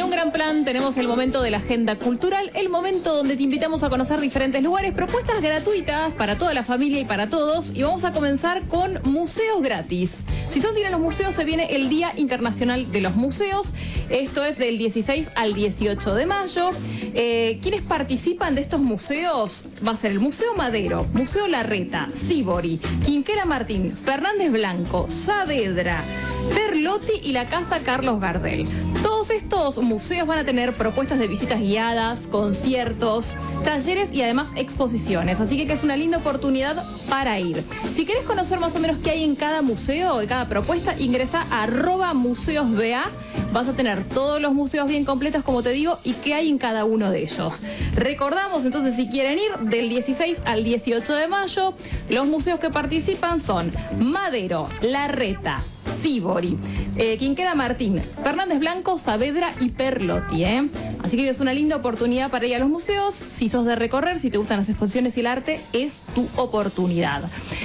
En un gran plan tenemos el momento de la agenda cultural, el momento donde te invitamos a conocer diferentes lugares, propuestas gratuitas para toda la familia y para todos. Y vamos a comenzar con museos gratis. Si son de ir a los museos, se viene el Día Internacional de los Museos. Esto es del 16 al 18 de mayo. ¿Quiénes participan de estos museos? Va a ser el Museo Madero, Museo Larreta, Sívori, Quinquela Martín, Fernández Blanco, Saavedra, Berlotti y la Casa Carlos Gardel. Todos estos museos van a tener propuestas de visitas guiadas, conciertos, talleres y además exposiciones. Así que es una linda oportunidad para ir. Si querés conocer más o menos qué hay en cada museo, en cada propuesta, ingresa a @museosba. Vas a tener todos los museos bien completos, como te digo, y qué hay en cada uno de ellos. Recordamos entonces, si quieren ir, del 16 al 18 de mayo, los museos que participan son Madero, Larreta, Sívori, Quinquela Martín, Fernández Blanco, Saavedra y Berlotti. Así que es una linda oportunidad para ir a los museos. Si sos de recorrer, si te gustan las exposiciones y el arte, es tu oportunidad.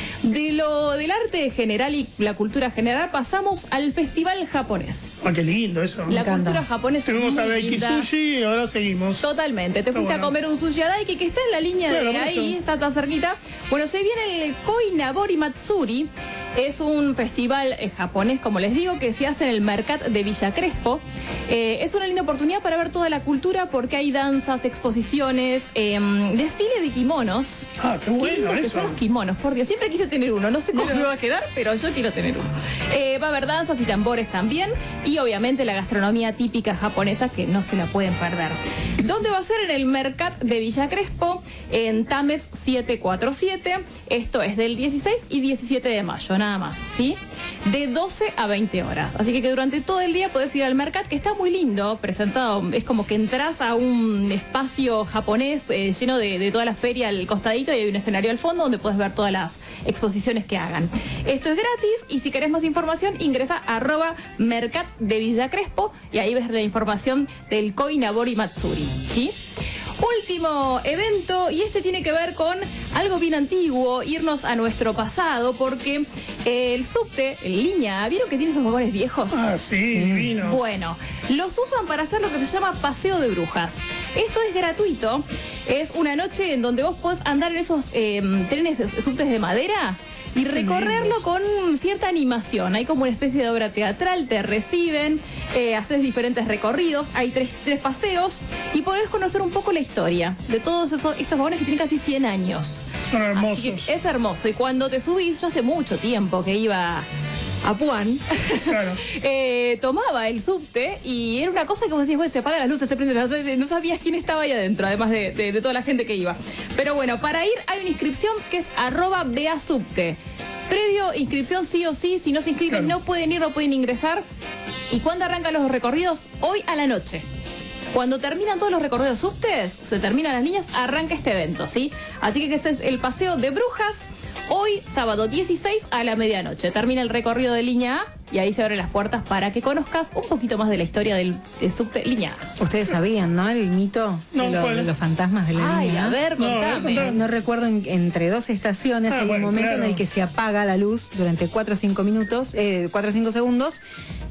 Del arte general y la cultura general pasamos al festival japonés. Ah, qué lindo eso. La cultura japonesa. Fuimos a Daiki Sushi y ahora seguimos. Totalmente. Te fuiste a comer un sushi a Daiki, que está en la línea de ahí, está tan cerquita. Bueno, se viene el Koinabori Matsuri. Es un festival japonés, como les digo, que se hace en el Mercat de Villa Crespo. Es una linda oportunidad para ver toda la cultura porque hay danzas, exposiciones, desfile de kimonos. Ah, qué bueno que eso. son los kimonos, por Dios. Siempre quise tener uno. No sé cómo me va a quedar, pero yo quiero tener uno. Va a haber danzas y tambores también. Y obviamente la gastronomía típica japonesa que no se la pueden perder. ¿Dónde va a ser? En el Mercat de Villa Crespo, en Tames 747. Esto es del 16 y 17 de mayo, nada más, ¿sí? De 12 a 20 horas. Así que durante todo el día puedes ir al Mercat, que está muy lindo, presentado. Es como que entras a un espacio japonés lleno de toda la feria al costadito y hay un escenario al fondo donde puedes ver todas las exposiciones que hagan. Esto es gratis y si querés más información, ingresa a @Mercat de Villa Crespo y ahí ves la información del Koinabori Matsuri, ¿sí? Último evento, y este tiene que ver con algo bien antiguo, irnos a nuestro pasado, porque el subte, en línea, ¿vieron que tiene esos vagones viejos? Ah, sí, divinos. Bueno, los usan para hacer lo que se llama paseo de brujas. Esto es gratuito, es una noche en donde vos podés andar en esos trenes, subtes de madera, y recorrerlo con cierta animación. Hay como una especie de obra teatral, te reciben, haces diferentes recorridos, hay tres paseos y podés conocer un poco la historia de todos estos vagones que tienen casi 100 años. Son hermosos. Así que es hermoso. Y cuando te subís, yo hace mucho tiempo que iba a Puan, Claro. tomaba el subte y era una cosa que vos decías, bueno, se apagan las luces, se prenden las luces, no sabías quién estaba ahí adentro, además de toda la gente que iba. Pero bueno, para ir hay una inscripción que es @beasubte. Previo inscripción sí o sí, si no se inscriben no pueden ir, no pueden ingresar. ¿Y cuándo arrancan los recorridos? Hoy a la noche. Cuando terminan todos los recorridos subtes, se terminan las líneas, arranca este evento, ¿sí? Así que ese es el paseo de brujas. Hoy, sábado 16 a la medianoche. Termina el recorrido de línea A y ahí se abren las puertas para que conozcas un poquito más de la historia del subte línea A. Ustedes sabían, ¿no? El mito de los fantasmas de la línea A. A ver, contame. No recuerdo, entre dos estaciones hay un momento en el que se apaga la luz durante 4 o 5 minutos, 4 o 5 segundos.